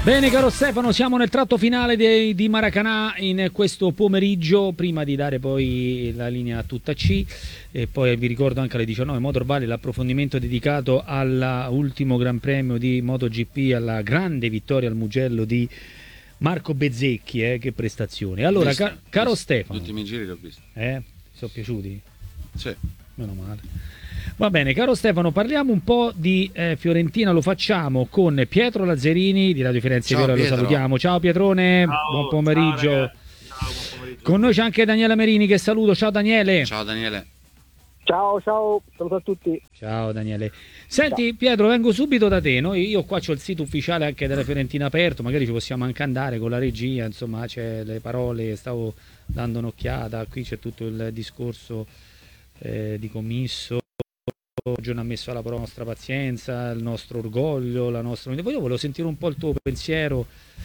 Bene caro Stefano, siamo nel tratto finale di Maracanã in questo pomeriggio, prima di dare poi la linea a tutta C e poi vi ricordo anche alle 19 Motor Valley l'approfondimento dedicato all'ultimo Gran Premio di MotoGP, alla grande vittoria al Mugello di Marco Bezzecchi, che prestazione. Allora caro Stefano, gli ultimi giri li ho visti. Ti sono piaciuti? Sì. Meno male. Va bene, caro Stefano, parliamo un po' di Fiorentina, lo facciamo con Pietro Lazzarini di Radio Firenze Vera, lo salutiamo. Ciao Pietrone, ciao, buon pomeriggio. Ciao, buon pomeriggio. Con noi c'è anche Daniele Merini che saluto. Ciao Daniele. Ciao Daniele. Ciao, saluto a tutti. Ciao Daniele. Senti Pietro, vengo subito da te. Io qua c'ho il sito ufficiale anche della Fiorentina aperto, magari ci possiamo anche andare con la regia, insomma c'è le parole, stavo dando un'occhiata, qui c'è tutto il discorso di Commisso. Oggi non ha messo alla prova la nostra pazienza, il nostro orgoglio, la nostra unità. Io volevo sentire un po' il tuo pensiero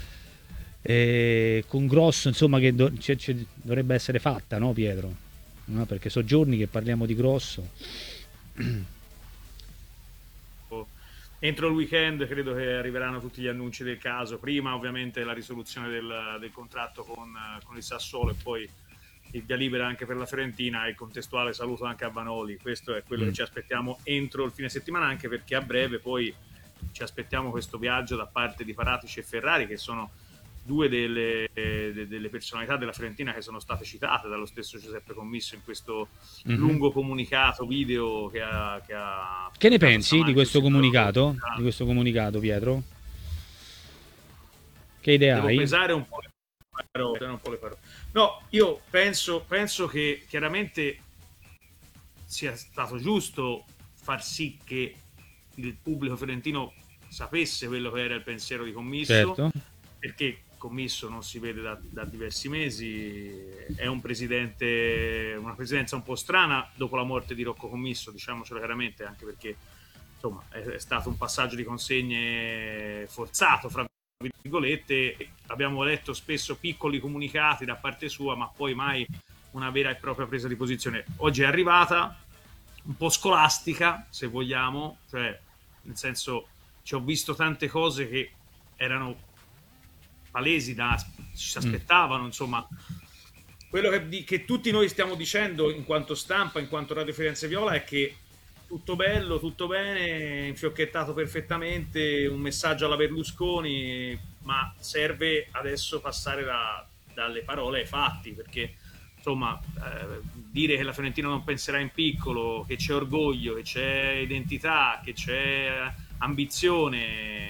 con Grosso, insomma, che dovrebbe essere fatta, no Pietro? No, perché sono giorni che parliamo di Grosso. Entro il weekend credo che arriveranno tutti gli annunci del caso. Prima ovviamente la risoluzione del contratto con il Sassuolo e poi il via libera anche per la Fiorentina, e il contestuale saluto anche a Vanoli. Questo è quello che ci aspettiamo entro il fine settimana, anche perché a breve poi ci aspettiamo questo viaggio da parte di Paratici e Ferrari, che sono due delle personalità della Fiorentina che sono state citate dallo stesso Giuseppe Commisso in questo lungo comunicato video che ne pensi di questo comunicato? Di questo comunicato, Pietro? Che idea hai? Devo pesare un po' le parole. No, io penso che chiaramente sia stato giusto far sì che il pubblico fiorentino sapesse quello che era il pensiero di Commisso, certo. Perché Commisso non si vede da diversi mesi, è un presidente, una presidenza un po' strana dopo la morte di Rocco Commisso, diciamocelo chiaramente, anche perché insomma è stato un passaggio di consegne forzato, fra virgolette. Abbiamo letto spesso piccoli comunicati da parte sua, ma poi mai una vera e propria presa di posizione. Oggi è arrivata un po' scolastica, se vogliamo, cioè nel senso, ci ho visto tante cose che erano palesi, ci si aspettavano, insomma. Quello che tutti noi stiamo dicendo in quanto stampa, in quanto Radio Firenze Viola, è che tutto bello, tutto bene, infiocchettato perfettamente, un messaggio alla Berlusconi, ma serve adesso passare dalle parole ai fatti, perché insomma dire che la Fiorentina non penserà in piccolo, che c'è orgoglio, che c'è identità, che c'è ambizione,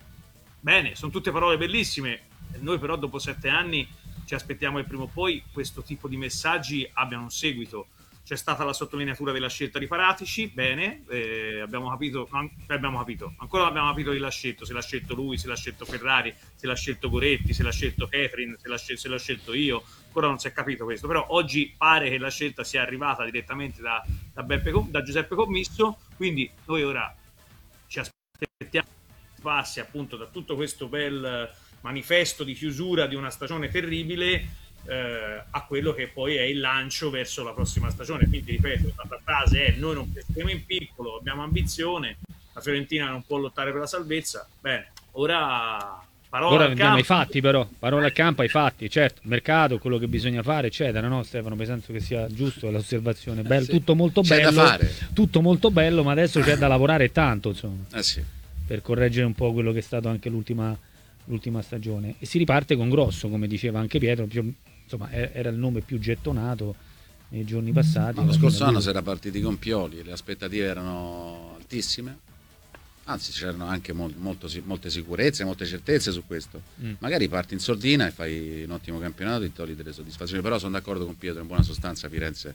bene, sono tutte parole bellissime. Noi però dopo 7 anni ci aspettiamo che prima o poi questo tipo di messaggi abbiano un seguito. C'è stata la sottolineatura della scelta di Paratici, bene, abbiamo capito, ancora non abbiamo capito chi l'ha scelto, se l'ha scelto lui, se l'ha scelto Ferrari, se l'ha scelto Goretti, se l'ha scelto Catherine, se l'ho scelto io, ancora non si è capito questo, però oggi pare che la scelta sia arrivata direttamente da Giuseppe Commisso, quindi noi ora ci aspettiamo che passi appunto da tutto questo bel manifesto di chiusura di una stagione terribile a quello che poi è il lancio verso la prossima stagione. Quindi ripeto, la frase è: noi non pensiamo in piccolo, abbiamo ambizione, la Fiorentina non può lottare per la salvezza. Bene, ora andiamo ai fatti, però parola al campo, ai fatti, certo, mercato, quello che bisogna fare eccetera, no Stefano? Penso che sia giusto l'osservazione, bello, sì. Tutto molto bello, tutto molto bello, ma adesso c'è da lavorare tanto, insomma, sì, per correggere un po' quello che è stato anche l'ultima stagione, e si riparte con Grosso, come diceva anche Pietro, insomma era il nome più gettonato nei giorni passati. Lo scorso anno si era partiti con Pioli, le aspettative erano altissime, anzi c'erano anche molte sicurezze, molte certezze su questo. Magari parti in sordina e fai un ottimo campionato e togli delle soddisfazioni, però sono d'accordo con Pietro, in buona sostanza Firenze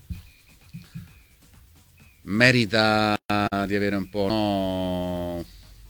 merita di avere un po'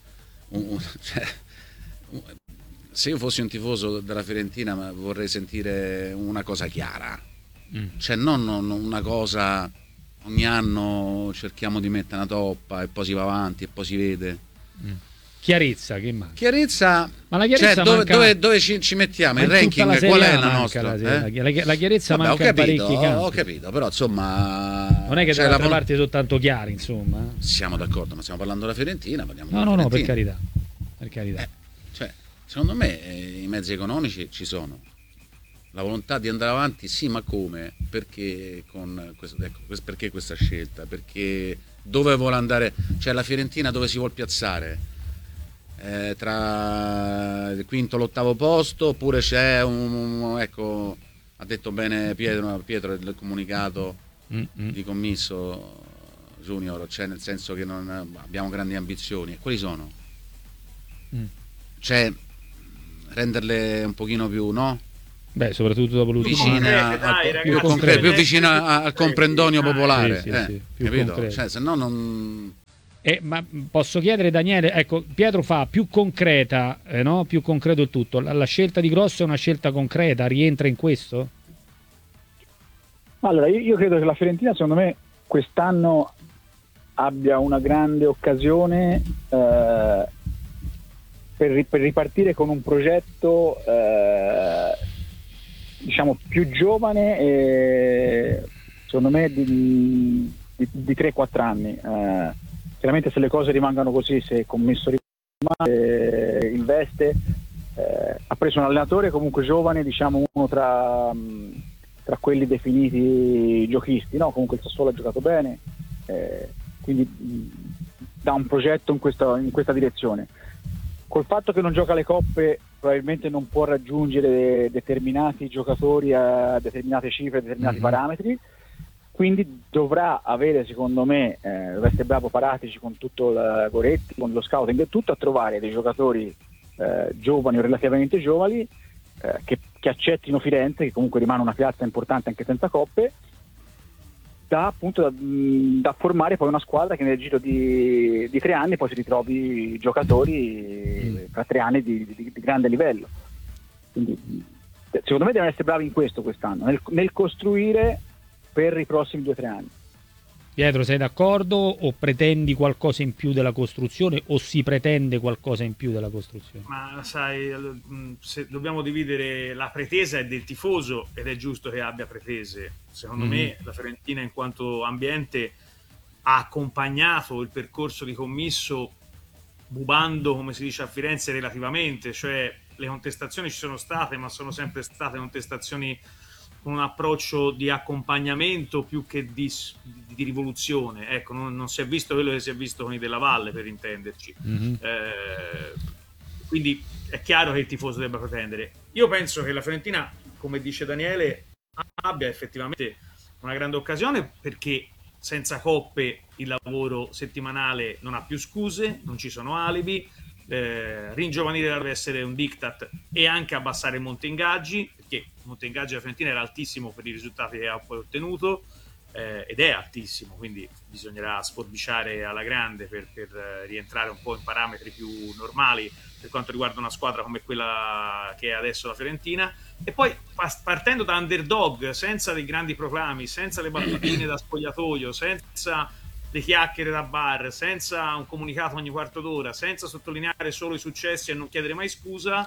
se io fossi un tifoso della Fiorentina vorrei sentire una cosa chiara, cioè non una cosa ogni anno cerchiamo di mettere una toppa e poi si va avanti e poi si vede. Chiarezza, che manca? Chiarezza, ma la chiarezza cioè, dove ci mettiamo? Il ranking qual è la nostra? La chiarezza manca in parecchi campi. Ho capito, però insomma non è che dall'altra parte sono tanto chiari, insomma. Siamo d'accordo, ma stiamo parlando della Fiorentina, no, per carità. Cioè, Secondo me i mezzi economici ci sono. La volontà di andare avanti, sì, ma come? Perché, perché questa scelta? Perché dove vuole andare? Cioè la Fiorentina dove si vuole piazzare? Tra il quinto e l'ottavo posto, oppure c'è ecco, ha detto bene Pietro il comunicato di commisso Junior, cioè nel senso che non abbiamo grandi ambizioni. E quali sono? Cioè renderle un pochino più, no? Beh, soprattutto dopo l'ultimo anno, più vicina al comprendonio popolare, sì, più capito? Cioè, se no non... ma posso chiedere, Daniele, ecco, Pietro fa più concreta, no? Più concreto il tutto. La scelta di Grosso è una scelta concreta, rientra in questo? Allora, io credo che la Fiorentina, secondo me, quest'anno abbia una grande occasione per ripartire con un progetto diciamo più giovane e secondo me di 3-4 anni. Chiaramente se le cose rimangono così, se il commesso rimane, investe, ha preso un allenatore comunque giovane, diciamo uno tra quelli definiti giochisti, no? Comunque il Sassuolo ha giocato bene, quindi dà un progetto in questa direzione. Col fatto che non gioca le coppe probabilmente non può raggiungere determinati giocatori a determinate cifre, determinati parametri, quindi dovrà avere, secondo me, dovrà essere bravo Paratici con tutto il Goretti, con lo scouting e tutto, a trovare dei giocatori giovani o relativamente giovani che accettino Firenze, che comunque rimane una piazza importante anche senza coppe, da formare poi una squadra che nel giro di 3 anni poi si ritrovi giocatori tra 3 anni di grande livello. Quindi secondo me devono essere bravi in questo quest'anno, nel costruire per i prossimi 2-3 anni. Pietro, sei d'accordo o pretendi qualcosa in più della costruzione o si pretende qualcosa in più della costruzione? Ma sai, se dobbiamo dividere, la pretesa è del tifoso ed è giusto che abbia pretese. Secondo me la Fiorentina in quanto ambiente ha accompagnato il percorso di commisso bubando, come si dice a Firenze, relativamente, cioè le contestazioni ci sono state, ma sono sempre state contestazioni con un approccio di accompagnamento più che di rivoluzione. Ecco, non si è visto quello che si è visto con i Della Valle, per intenderci. Quindi è chiaro che il tifoso debba pretendere. Io penso che la Fiorentina, come dice Daniele, abbia effettivamente una grande occasione, perché senza coppe il lavoro settimanale non ha più scuse, non ci sono alibi, ringiovanire deve essere un diktat e anche abbassare il monte ingaggi, perché il monte ingaggi della Fiorentina era altissimo per i risultati che ha poi ottenuto, ed è altissimo, quindi bisognerà sforbiciare alla grande per rientrare un po' in parametri più normali per quanto riguarda una squadra come quella che è adesso la Fiorentina. E poi partendo da underdog, senza dei grandi proclami, senza le battutine da spogliatoio, senza le chiacchiere da bar, senza un comunicato ogni quarto d'ora, senza sottolineare solo i successi e non chiedere mai scusa,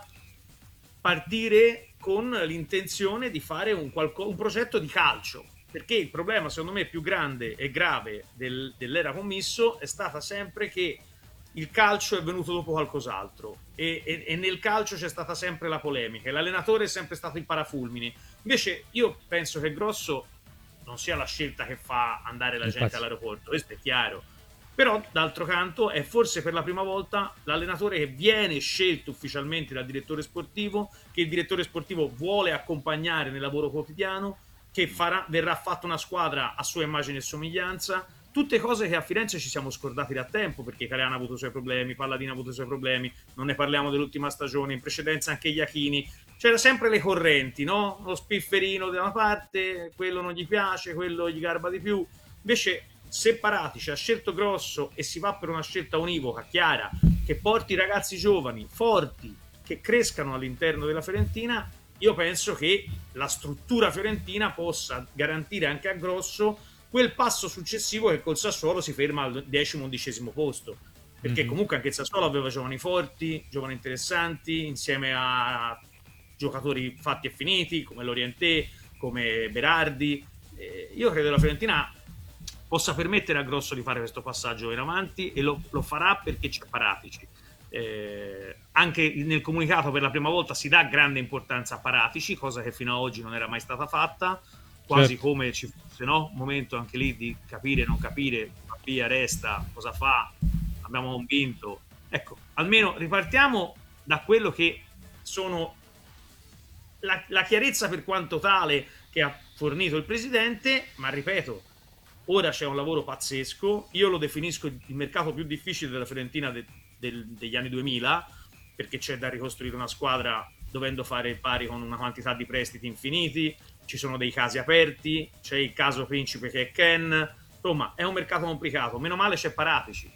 partire con l'intenzione di fare un progetto di calcio, perché il problema secondo me più grande e grave dell'era commisso è stata sempre che il calcio è venuto dopo qualcos'altro e nel calcio c'è stata sempre la polemica e l'allenatore è sempre stato il parafulmine. Invece io penso che Grosso non sia la scelta che fa andare la gente all'aeroporto, questo è chiaro, però d'altro canto è forse per la prima volta l'allenatore che viene scelto ufficialmente dal direttore sportivo, che il direttore sportivo vuole accompagnare nel lavoro quotidiano, che verrà fatta una squadra a sua immagine e somiglianza, tutte cose che a Firenze ci siamo scordati da tempo, perché Caleano ha avuto i suoi problemi, Palladino ha avuto i suoi problemi, non ne parliamo dell'ultima stagione, in precedenza anche Iachini, c'era sempre le correnti, no? Lo spifferino da una parte, quello non gli piace, quello gli garba di più. Invece se Paratici ha scelto Grosso e si va per una scelta univoca, chiara, che porti i ragazzi giovani, forti, che crescano all'interno della Fiorentina, io penso che la struttura fiorentina possa garantire anche a Grosso quel passo successivo che col Sassuolo si ferma al 10-11 posto, perché comunque anche il Sassuolo aveva giovani forti, giovani interessanti, insieme a giocatori fatti e finiti come Lorientè, come Berardi. Io credo che la Fiorentina possa permettere a Grosso di fare questo passaggio in avanti e lo farà perché c'è Paratici. anche nel comunicato per la prima volta si dà grande importanza a Paratici, cosa che fino ad oggi non era mai stata fatta, quasi Certo. come ci fosse un momento anche lì di capire, non capire, va via, resta, cosa fa, abbiamo convinto. Ecco, almeno ripartiamo da quello che sono la chiarezza per quanto tale che ha fornito il Presidente, ma ripeto, ora c'è un lavoro pazzesco, io lo definisco il mercato più difficile della Fiorentina degli anni 2000, perché c'è da ricostruire una squadra dovendo fare il pari con una quantità di prestiti infiniti, ci sono dei casi aperti, c'è il caso Principe che è Ken, insomma è un mercato complicato, meno male c'è Paratici,